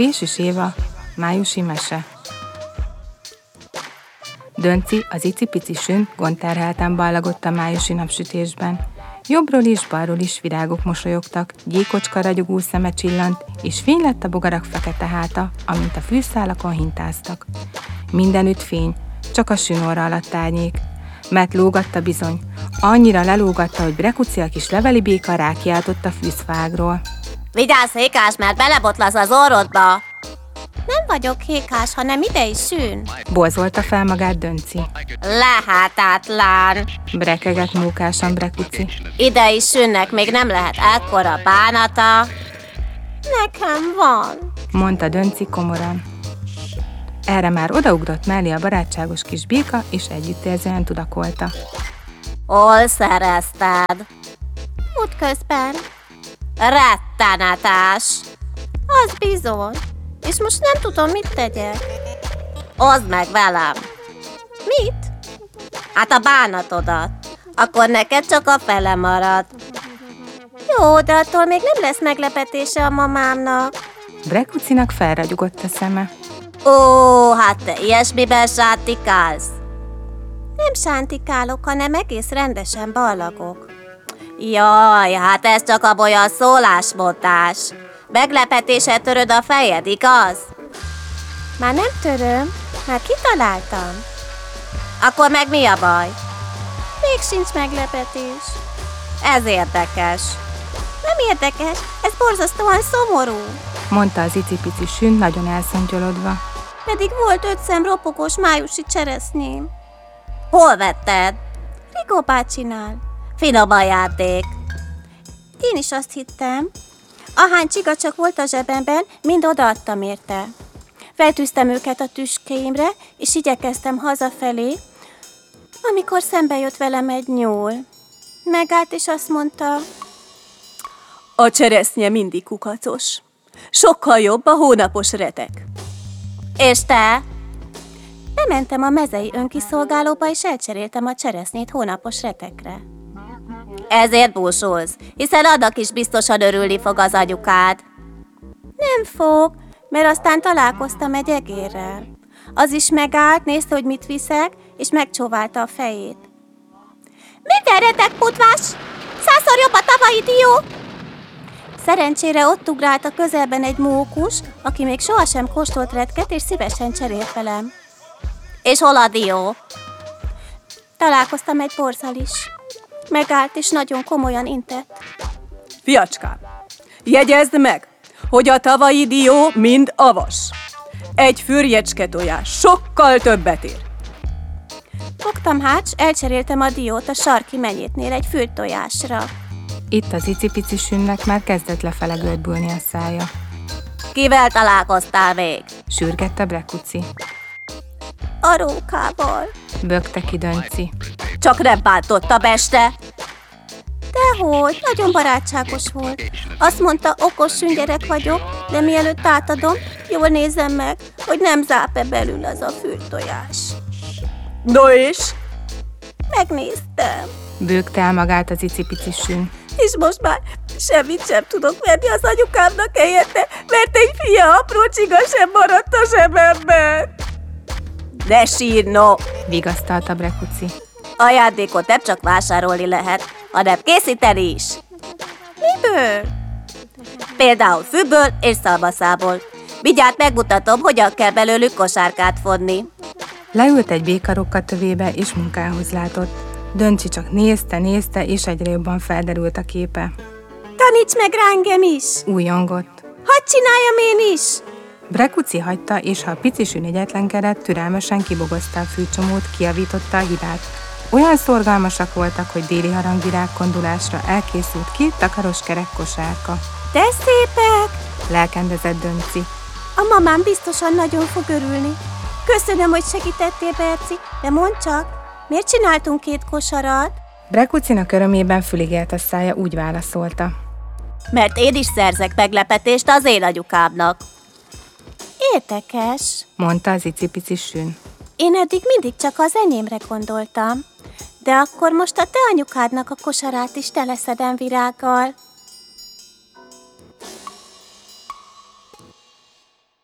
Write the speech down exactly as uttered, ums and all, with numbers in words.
Fésis Éva, májusi mese. Dönci, az icipici sün gondterhelten ballagott a májusi napsütésben. Jobbról is, balról is virágok mosolyogtak, gyékocska ragyogó szeme csillant, és fény lett a bogarak fekete háta, amint a fűszálakon hintáztak. Mindenütt fény, csak a sünóra alatt árnyék. Mert lógatta bizony. Annyira lelógatta, hogy Brekuci a kis leveli béka rákiáltott a fűzfágról. Vigyázz, Hékás, mert belebotlasz az orrodba! Nem vagyok hékás, hanem ide is sűn. Borzolta fel magát Dönci. Lehetetlen! Brekegett mókásan Brekuci. Ide is sűnnek még nem lehet ekkora bánata. Nekem van, mondta Dönci komoran. Erre már odaugrott mellé a barátságos kis béka, és együttérzően tudakolta. Hol szerezted? Útközben. Rettenetes! Az bizony. És most nem tudom, mit tegyek. Hozd meg velem. Mit? Hát a bánatodat. Akkor neked csak a fele marad. Jó, de attól még nem lesz meglepetése a mamámnak. Brekucinak felragyogott a szeme. Ó, hát te ilyesmiben sántikálsz. Nem sántikálok, hanem egész rendesen ballagok. Jaj, hát ez csak a bolya szólásmondás. Meglepetéssel töröd a fejed, igaz? Már nem töröm, már kitaláltam. Akkor meg mi a baj? Még sincs meglepetés. Ez érdekes. Nem érdekes, ez borzasztóan szomorú, mondta az icipici sün nagyon elszontyolodva. Pedig volt öt szem ropogós májusi cseresznyém. Hol vetted? Rigó bácsinál. Finom a játék. Én is azt hittem. Ahány csiga csak volt a zsebemben, mind odaadtam érte. Feltűztem őket a tüskéimre, és igyekeztem hazafelé, amikor szembe jött velem egy nyúl. Megállt, és azt mondta: a cseresznye mindig kukacos. Sokkal jobb a hónapos retek. És te? Bementem a mezei önkiszolgálóba, és elcseréltem a cseresznyét hónapos retekre. Ezért búsulsz, hiszen annak is biztosan örülni fog az anyukád. Nem fog, mert aztán találkoztam egy egérrel. Az is megállt, nézte, hogy mit viszek, és megcsóválta a fejét. Minden retek putvás! Százszor jobb a tavalyi dió! Szerencsére ott ugrált a közelben egy mókus, aki még sohasem kóstolt retket, és szívesen cserélt velem. És hol a dió? Találkoztam egy borzal is. Megállt, és nagyon komolyan intett. Fiacskám, jegyezd meg, hogy a tavalyi dió mind avas. Egy fürjecske tojás sokkal többet ér. Fogtam hát, s elcseréltem a diót a sarki menyétnél egy fürtojásra. Itt az icipici sünnek már kezdett lefele görbülni a szája. Kivel találkoztál még? Sürgette Brekuci. A rókával. Bökte ki Dönci. Csak nem bántotta este. Dehogy, nagyon barátságos volt. Azt mondta, okos süngyerek vagyok, de mielőtt átadom, jól nézzem meg, hogy nem záp-e belül az a fürtojás. No és? Megnéztem. Bőgte el magát az icipici sün. És most már semmit sem tudok venni az anyukámnak helyette, mert egy fia apró csiga sem maradt a zsebemben. Ne sír, no! Vigasztalta Brekuci. Ajándékot nem csak vásárolni lehet, hanem készíteni is. Miből? Például fűből és szalmaszából. Mindjárt megmutatom, hogyan kell belőlük kosárkát fonni. Leült egy békarokka tövébe, és munkához látott. Dönci csak nézte, nézte, és egyre jobban felderült a képe. Taníts meg rá engem is! Újongott. Hadd csináljam én is! Brekuci hagyta, és ha a pici sün egyetlenkedett, türelmesen kibogozta a fűcsomót, kijavította a hibát. Olyan szorgalmasak voltak, hogy déli harangvirág kondulásra elkészült két takaros kerek kosárka. De szépek! Lelkendezett Dönci. A mamám biztosan nagyon fog örülni. Köszönöm, hogy segítettél, Berci, de mondd csak, miért csináltunk két kosarat? Brekucinak örömében fülig élt a szája, úgy válaszolta. Mert én is szerzek meglepetést az én anyukámnak. Érdekes, mondta az icipici sün. Én eddig mindig csak az enyémre gondoltam, de akkor most a te anyukádnak a kosarát is teleszedem virággal.